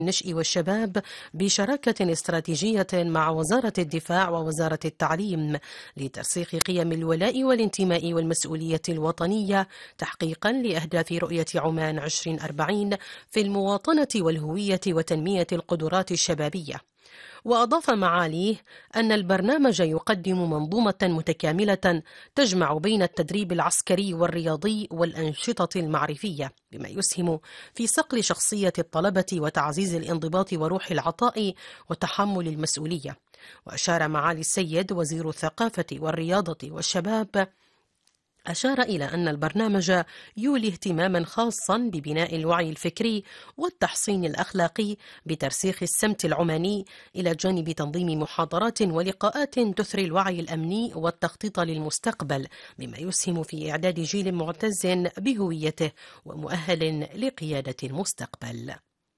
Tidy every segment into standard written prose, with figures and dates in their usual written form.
النشء والشباب بشراكة استراتيجية مع وزارة الدفاع ووزارة التعليم لترسيخ قيم الولاء والانتماء والمسؤولية الوطنية تحقيقا لأهداف رؤية عمان 2040 في المواطنة والهوية وتنمية القدرات الشبابية. وأضاف معاليه أن البرنامج يقدم منظومة متكاملة تجمع بين التدريب العسكري والرياضي والأنشطة المعرفية بما يسهم في صقل شخصية الطلبة وتعزيز الانضباط وروح العطاء وتحمل المسؤولية. وأشار معالي السيد وزير الثقافة والرياضة والشباب أشار إلى أن البرنامج يولي اهتماما خاصا ببناء الوعي الفكري والتحصين الأخلاقي بترسيخ السمت العماني إلى جانب تنظيم محاضرات ولقاءات تثري الوعي الأمني والتخطيط للمستقبل بما يسهم في إعداد جيل معتز بهويته ومؤهل لقيادة المستقبل.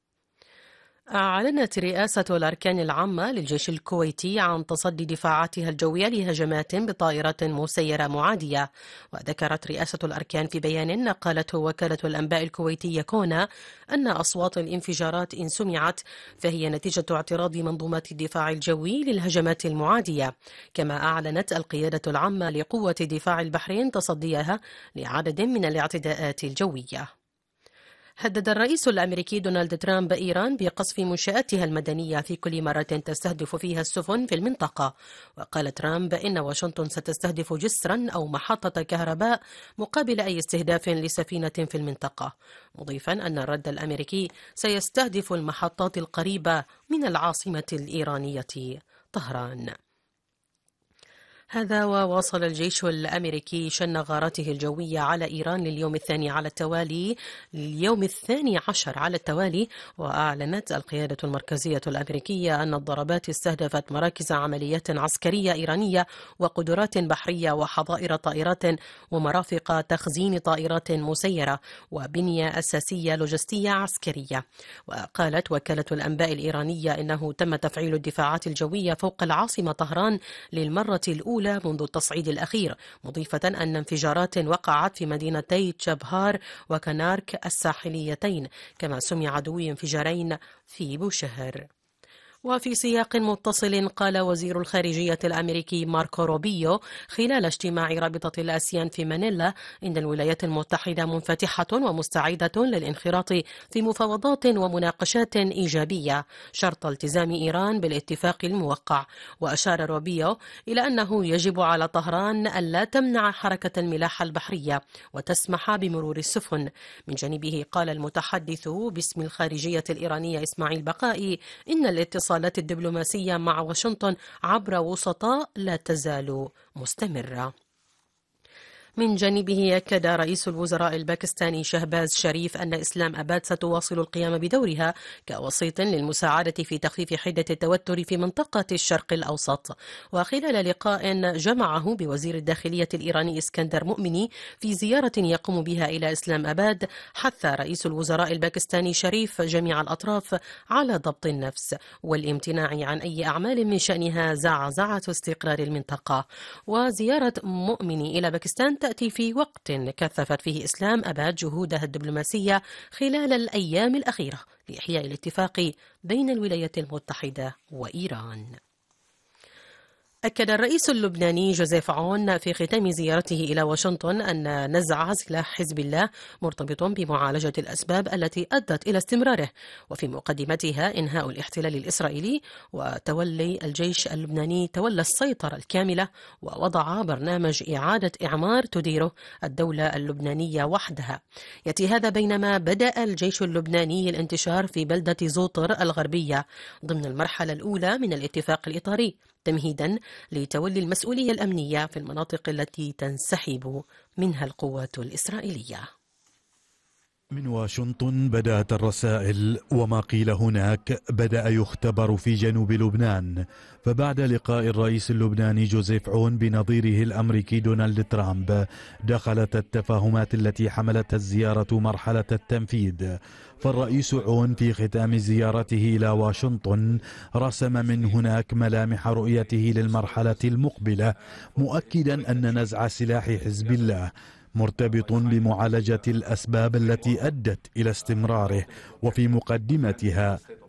أعلنت رئاسة الأركان العامة للجيش الكويتي عن تصدي دفاعاتها الجوية لهجمات بطائرات مسيرة معادية. وذكرت رئاسة الأركان في بيان نقلته وكالة الأنباء الكويتية كونا أن أصوات الانفجارات إن سمعت فهي نتيجة اعتراض منظومات الدفاع الجوي للهجمات المعادية. كما أعلنت القيادة العامة لقوة دفاع البحرين تصديها لعدد من الاعتداءات الجوية. هدد الرئيس الأمريكي دونالد ترامب إيران بقصف منشآتها المدنية في كل مرة تستهدف فيها السفن في المنطقة. وقال ترامب إن واشنطن ستستهدف جسرا أو محطة كهرباء مقابل أي استهداف لسفينة في المنطقة، مضيفا أن الرد الأمريكي سيستهدف المحطات القريبة من العاصمة الإيرانية طهران. هذا وواصل الجيش الأمريكي شن غاراته الجوية على إيران لليوم الثاني عشر على التوالي. وأعلنت القيادة المركزية الأمريكية أن الضربات استهدفت مراكز عمليات عسكرية إيرانية وقدرات بحرية وحظائر طائرات ومرافق تخزين طائرات مسيرة وبنية أساسية لوجستية عسكرية. وقالت وكالة الأنباء الإيرانية إنه تم تفعيل الدفاعات الجوية فوق العاصمة طهران للمرة الأولى منذ التصعيد الأخير، مضيفة أن انفجارات وقعت في مدينتي تشابهار وكنارك الساحليتين، كما سمع دوي انفجارين في بوشهر. وفي سياق متصل قال وزير الخارجية الأمريكي ماركو روبيو خلال اجتماع رابطة الآسيان في مانيلا إن الولايات المتحدة منفتحة ومستعدة للانخراط في مفاوضات ومناقشات إيجابية شرط التزام إيران بالاتفاق الموقع. وأشار روبيو إلى أنه يجب على طهران ألا تمنع حركة الملاحة البحرية وتسمح بمرور السفن. من جانبه قال المتحدث باسم الخارجية الإيرانية إسماعيل بقائي إن الاتصالات الدبلوماسية مع واشنطن عبر وسطاء لا تزال مستمرة. من جانبه أكد رئيس الوزراء الباكستاني شهباز شريف أن إسلام أباد ستواصل القيام بدورها كوسيط للمساعدة في تخفيف حدة التوتر في منطقة الشرق الأوسط. وخلال لقاء جمعه بوزير الداخلية الإيراني اسكندر مؤمني في زيارة يقوم بها إلى إسلام أباد، حث رئيس الوزراء الباكستاني شريف جميع الأطراف على ضبط النفس والامتناع عن أي أعمال من شأنها زعزعة استقرار المنطقة. وزيارة مؤمني إلى باكستان تأتي في وقت كثفت فيه إسلام أباد جهودها الدبلوماسية خلال الأيام الأخيرة لإحياء الاتفاق بين الولايات المتحدة وإيران. أكد الرئيس اللبناني جوزيف عون في ختام زيارته إلى واشنطن أن نزع سلاح حزب الله مرتبط بمعالجة الأسباب التي أدت إلى استمراره، وفي مقدمتها إنهاء الاحتلال الإسرائيلي وتولي الجيش اللبناني تولى السيطرة الكاملة ووضع برنامج إعادة إعمار تديره الدولة اللبنانية وحدها. يأتي هذا بينما بدأ الجيش اللبناني الانتشار في بلدة زوطر الغربية ضمن المرحلة الأولى من الاتفاق الإطاري تمهيدا لتولي المسؤولية الأمنية في المناطق التي تنسحب منها القوات الإسرائيلية. من واشنطن بدأت الرسائل، وما قيل هناك بدأ يختبر في جنوب لبنان. فبعد لقاء الرئيس اللبناني جوزيف عون بنظيره الأمريكي دونالد ترامب دخلت التفاهمات التي حملتها الزيارة مرحلة التنفيذ. فالرئيس عون في ختام زيارته إلى واشنطن رسم من هناك ملامح رؤيته للمرحلة المقبلة، مؤكدا أن نزع سلاح حزب الله مرتبط بمعالجة الأسباب التي أدت إلى استمراره، وفي مقدمتها